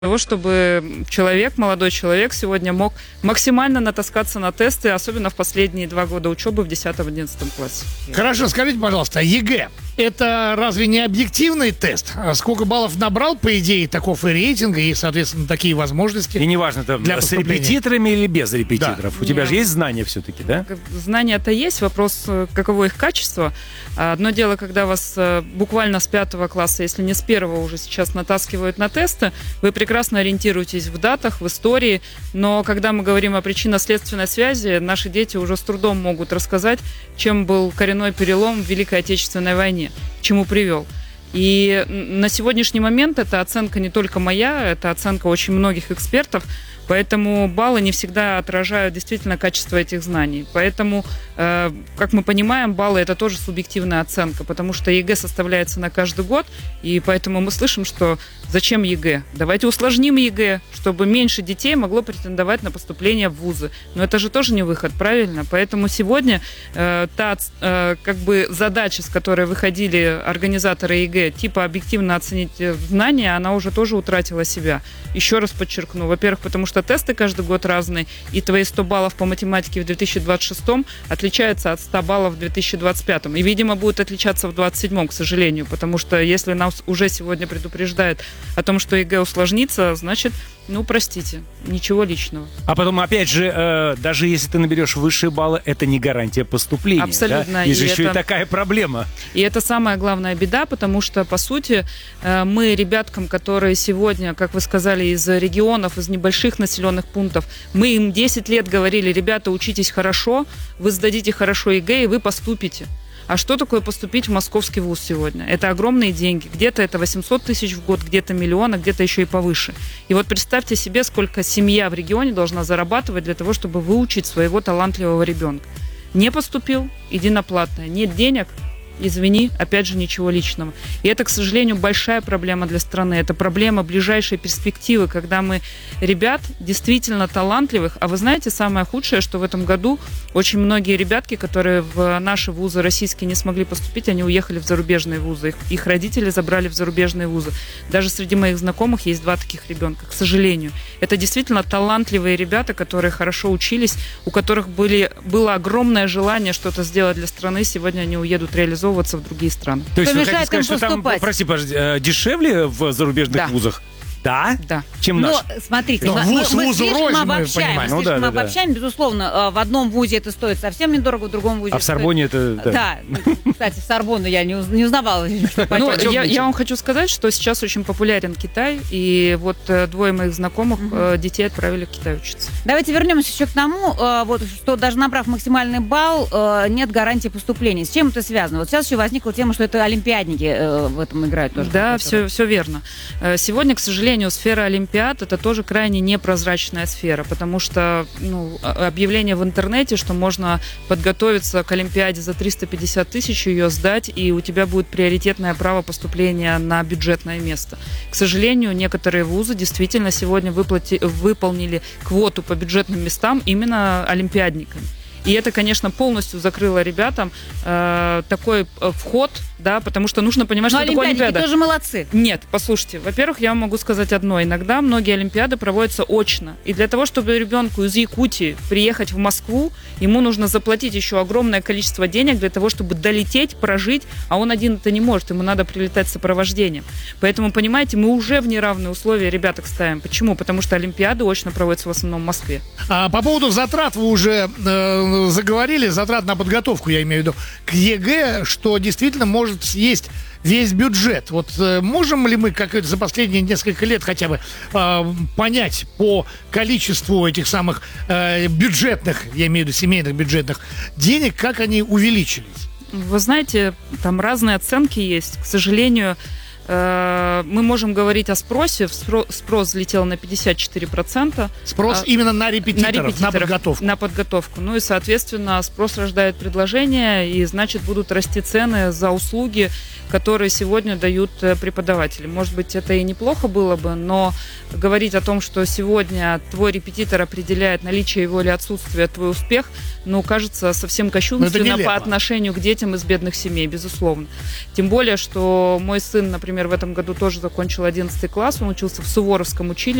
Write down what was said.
того, чтобы молодой человек сегодня мог максимально натаскаться на тесты, особенно в последние 2 года учебы в 10-11 классе. Хорошо, скажите, пожалуйста, ЕГЭ – это разве не объективный тест? Сколько баллов набрал, по идее, таков и рейтинг, и, соответственно, такие возможности. И неважно, там, с репетиторами или без репетиторов. Да. У тебя же есть знания все-таки, да? Знания-то есть, вопрос, каково их качество. Одно дело, когда вас буквально с 5 класса, если не с 1 уже сейчас натаскивают на тесты, вы прекрасно ориентируетесь в датах, в истории, но когда мы говорим о причинно-следственной связи, наши дети уже с трудом могут рассказать, чем был коренной перелом в Великой Отечественной войне, к чему привел. И на сегодняшний момент эта оценка не только моя, это оценка очень многих экспертов, поэтому баллы не всегда отражают действительно качество этих знаний. Поэтому, как мы понимаем, баллы – это тоже субъективная оценка, потому что ЕГЭ составляется на каждый год, и поэтому мы слышим, что зачем ЕГЭ? Давайте усложним ЕГЭ, чтобы меньше детей могло претендовать на поступление в вузы. Но это же тоже не выход, правильно? Поэтому сегодня задача, с которой выходили организаторы ЕГЭ, типа объективно оценить знания, она уже тоже утратила себя. Еще раз подчеркну. Во-первых, потому что тесты каждый год разные, и твои 100 баллов по математике в 2026 отличаются от 100 баллов в 2025. И, видимо, будет отличаться в 2027, к сожалению, потому что если нас уже сегодня предупреждают о том, что ЕГЭ усложнится, значит, простите, ничего личного. А потом, опять же, даже если ты наберешь высшие баллы, это не гарантия поступления. Абсолютно. Да? Есть же еще и такая проблема. И это самая главная беда, потому что, по сути, мы ребяткам, которые сегодня, как вы сказали, из регионов, из небольших населенных пунктов, мы им 10 лет говорили: ребята, учитесь хорошо, вы сдадите хорошо ЕГЭ, и вы поступите. А что такое поступить в московский вуз сегодня? Это огромные деньги. Где-то это 800 тысяч в год, где-то миллион, а где-то еще и повыше. И вот представьте себе, сколько семья в регионе должна зарабатывать для того, чтобы выучить своего талантливого ребенка. Не поступил, иди на платное. Нет денег, извини, опять же, ничего личного. И это, к сожалению, большая проблема для страны. Это проблема ближайшей перспективы, когда мы ребят действительно талантливых. А вы знаете, самое худшее, что в этом году очень многие ребятки, которые в наши вузы российские не смогли поступить, они уехали в зарубежные вузы. Их родители забрали в зарубежные вузы. Даже среди моих знакомых есть 2 таких ребенка, к сожалению. Это действительно талантливые ребята, которые хорошо учились, у которых было огромное желание что-то сделать для страны. Сегодня они уедут реализовываться в другие страны. То есть вы хотите сказать, что там, дешевле в зарубежных вузах? Да? Да. Чем наш? Смотрите, мы слишком обобщаем, безусловно. В одном вузе это стоит совсем недорого, в другом вузе в Сорбонне это... Да. Кстати, в Сорбонну я не узнавала. Я вам хочу сказать, что сейчас очень популярен Китай, и вот 2 моих знакомых детей отправили в Китай учиться. Давайте вернемся еще к тому, что даже набрав максимальный балл, нет гарантии поступления. С чем это связано? Вот сейчас еще возникла тема, что это олимпиадники в этом играют тоже. Да, все верно. Сегодня, к сожалению, сфера олимпиад – это тоже крайне непрозрачная сфера, потому что объявление в интернете, что можно подготовиться к олимпиаде за 350 тысяч, ее сдать, и у тебя будет приоритетное право поступления на бюджетное место. К сожалению, некоторые вузы действительно сегодня выполнили квоту по бюджетным местам именно олимпиадниками. И это, конечно, полностью закрыло ребятам такой вход, да, потому что нужно понимать, что такое олимпиада. Тоже молодцы. Нет, послушайте, во-первых, я вам могу сказать одно. Иногда многие олимпиады проводятся очно. И для того, чтобы ребенку из Якутии приехать в Москву, ему нужно заплатить еще огромное количество денег для того, чтобы долететь, прожить, а он один это не может, ему надо прилетать с сопровождением. Поэтому, понимаете, мы уже в неравные условия ребяток ставим. Почему? Потому что олимпиады очно проводятся в основном в Москве. По поводу затрат вы уже заговорили, затрат на подготовку, я имею в виду, к ЕГЭ, что действительно может съесть весь бюджет. Вот можем ли мы, как за последние несколько лет хотя бы, понять по количеству этих самых бюджетных, я имею в виду семейных бюджетных денег, как они увеличились? Вы знаете, там разные оценки есть. К сожалению, мы можем говорить о спросе. Спрос взлетел на 54%. Спрос именно на репетиторов, на подготовку. На подготовку. Ну и, соответственно, спрос рождает предложение, и, значит, будут расти цены за услуги, которые сегодня дают преподаватели. Может быть, это и неплохо было бы, но говорить о том, что сегодня твой репетитор определяет наличие его или отсутствие твой успех, кажется совсем кощунственно по отношению к детям из бедных семей, безусловно. Тем более, что мой сын, например, например, в этом году тоже закончил 11 класс, он учился в Суворовском училище.